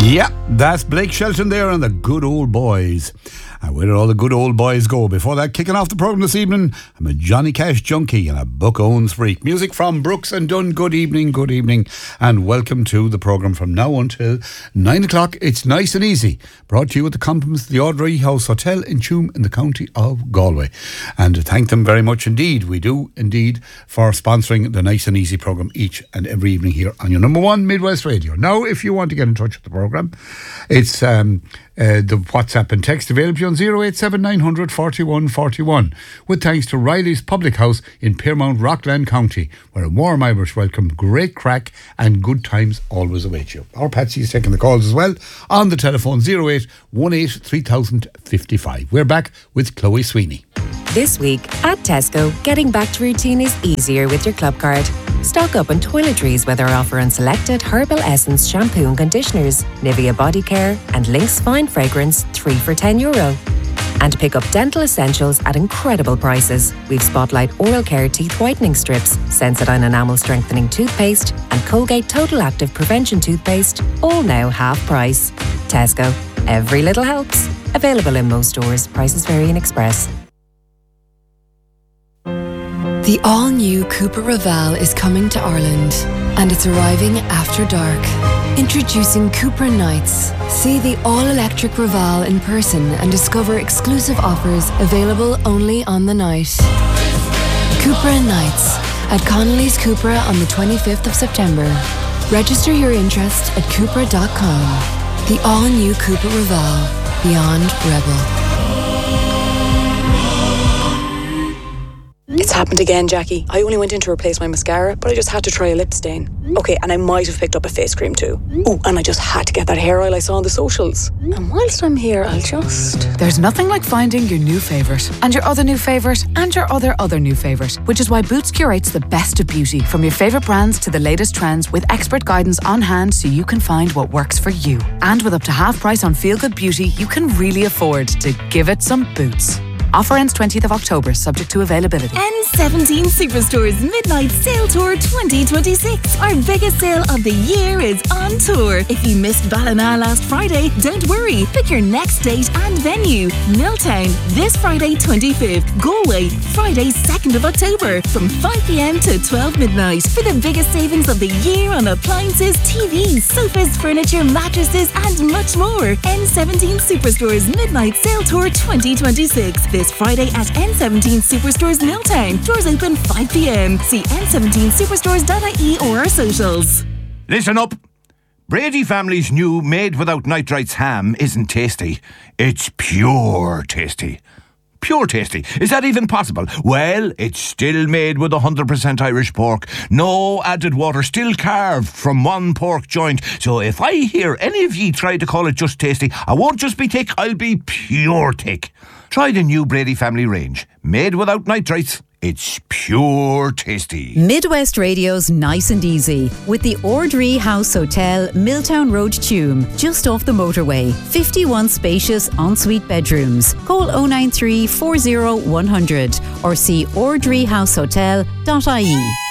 Yeah, that's Blake Shelton there and the Good Old Boys. And where did all the good old boys go? Before that, kicking off the programme this evening, I'm a Johnny Cash junkie and a Buck Owens freak. Music from Brooks and Dunn. Good evening, and welcome to the programme from now until 9 o'clock. It's nice and easy. Brought to you with the compliments of the Audrey House Hotel in Tuam in the county of Galway. And to thank them very much indeed. We do indeed for sponsoring the nice and easy programme each and every evening here on your number one Midwest Radio. Now, if you want to get in touch with the programme, it's the WhatsApp and text available on 087 900 41 41, with thanks to Riley's Public House in Piermount, Rockland County, where a warm Irish welcome, great crack and good times always await you. Our Patsy is taking the calls as well on the telephone 0818 3055. We're back with Chloe Sweeney. This week at Tesco, getting back to routine is easier with your club card. Stock up on toiletries with our offer on selected Herbal Essence shampoo and conditioners, Nivea Body Care and Lynx Fine Fragrance 3 for €10. And pick up dental essentials at incredible prices. We've Spotlight Oral Care Teeth Whitening Strips, Sensodyne Enamel Strengthening Toothpaste and Colgate Total Active Prevention Toothpaste, all now half price. Tesco. Every little helps. Available in most stores. Prices vary in Express. The all-new Cupra Raval is coming to Ireland, and it's arriving after dark. Introducing Cupra Nights. See the all-electric Raval in person and discover exclusive offers available only on the night. Cupra Nights at Connolly's Cupra on the 25th of September. Register your interest at Cupra.com. The all-new Cupra Raval. Beyond Rebel. It's happened again, Jackie. I only went in to replace my mascara, but I just had to try a lip stain. Okay, and I might have picked up a face cream too. Oh, and I just had to get that hair oil I saw on the socials. And whilst I'm here, I'll just... There's nothing like finding your new favourite, and your other new favourite, and your other new favourite, which is why Boots curates the best of beauty, from your favourite brands to the latest trends, with expert guidance on hand so you can find what works for you. And with up to half price on Feel Good Beauty, you can really afford to give it some Boots. Offer ends 20th of October, subject to availability. N17 Superstore's Midnight Sale Tour 2026. Our biggest sale of the year is on tour. If you missed Ballina last Friday, don't worry. Pick your next date and venue. Milltown, this Friday 25th. Galway, Friday 2nd of October, from 5pm to 12 midnight. For the biggest savings of the year on appliances, TVs, sofas, furniture, mattresses, and much more. N17 Superstore's Midnight Sale Tour 2026. This Friday at N17 Superstores Milltown. Doors open 5pm. See n17superstores.ie or our socials. Listen up. Brady family's new made without nitrites ham isn't tasty. It's pure tasty. Pure tasty. Is that even possible? Well, it's still made with 100% Irish pork. No added water, still carved from one pork joint. So if I hear any of ye try to call it just tasty, I won't just be thick, I'll be pure thick. Try the new Brady family range. Made without nitrites. It's pure tasty. Midwest Radio's Nice and Easy with the Audrey House Hotel, Milltown Road, Tuam, just off the motorway. 51 spacious ensuite bedrooms. Call 093 40 100 or see audreyhousehotel.ie.